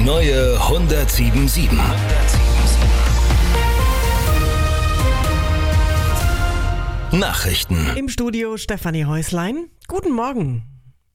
neue 107.7. Nachrichten. Im Studio Stefanie Häuslein. Guten Morgen.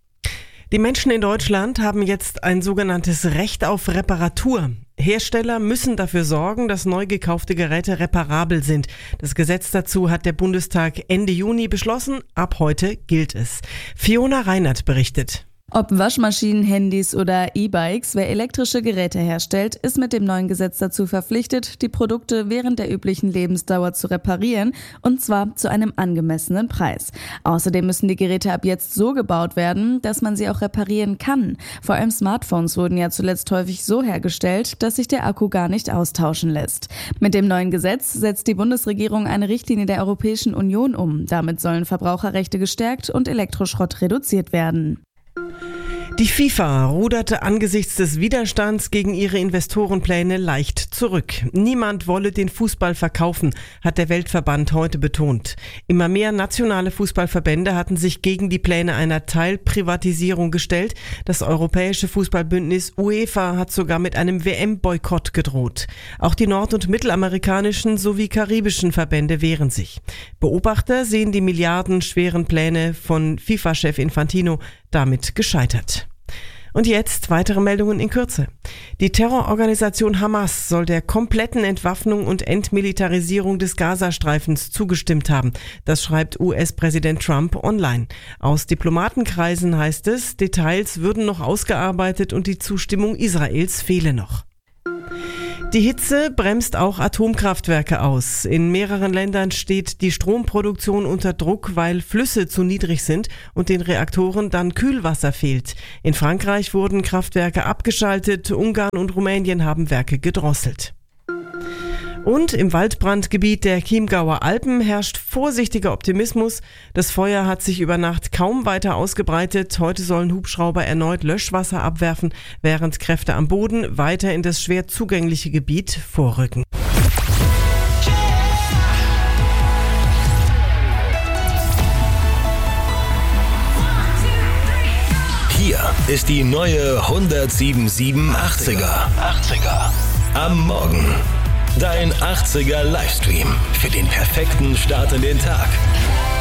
Die Menschen in Deutschland haben jetzt ein sogenanntes Recht auf Reparatur. Hersteller müssen dafür sorgen, dass neu gekaufte Geräte reparabel sind. Das Gesetz dazu hat der Bundestag Ende Juni beschlossen. Ab heute gilt es. Fiona Reinert berichtet. Ob Waschmaschinen, Handys oder E-Bikes, wer elektrische Geräte herstellt, ist mit dem neuen Gesetz dazu verpflichtet, die Produkte während der üblichen Lebensdauer zu reparieren, und zwar zu einem angemessenen Preis. Außerdem müssen die Geräte ab jetzt so gebaut werden, dass man sie auch reparieren kann. Vor allem Smartphones wurden ja zuletzt häufig so hergestellt, dass sich der Akku gar nicht austauschen lässt. Mit dem neuen Gesetz setzt die Bundesregierung eine Richtlinie der Europäischen Union um. Damit sollen Verbraucherrechte gestärkt und Elektroschrott reduziert werden. Die FIFA ruderte angesichts des Widerstands gegen ihre Investorenpläne leicht zurück. Niemand wolle den Fußball verkaufen, hat der Weltverband heute betont. Immer mehr nationale Fußballverbände hatten sich gegen die Pläne einer Teilprivatisierung gestellt. Das europäische Fußballbündnis UEFA hat sogar mit einem WM-Boykott gedroht. Auch die nord- und mittelamerikanischen sowie karibischen Verbände wehren sich. Beobachter sehen die milliardenschweren Pläne von FIFA-Chef Infantino damit gescheitert. Und jetzt weitere Meldungen in Kürze. Die Terrororganisation Hamas soll der kompletten Entwaffnung und Entmilitarisierung des Gazastreifens zugestimmt haben. Das schreibt US-Präsident Trump online. Aus Diplomatenkreisen heißt es, Details würden noch ausgearbeitet und die Zustimmung Israels fehle noch. Die Hitze bremst auch Atomkraftwerke aus. In mehreren Ländern steht die Stromproduktion unter Druck, weil Flüsse zu niedrig sind und den Reaktoren dann Kühlwasser fehlt. In Frankreich wurden Kraftwerke abgeschaltet, Ungarn und Rumänien haben Werke gedrosselt. Und im Waldbrandgebiet der Chiemgauer Alpen herrscht vorsichtiger Optimismus. Das Feuer hat sich über Nacht kaum weiter ausgebreitet. Heute sollen Hubschrauber erneut Löschwasser abwerfen, während Kräfte am Boden weiter in das schwer zugängliche Gebiet vorrücken. Hier ist die neue 107.7 80er. Am Morgen. Dein 80er Livestream für den perfekten Start in den Tag.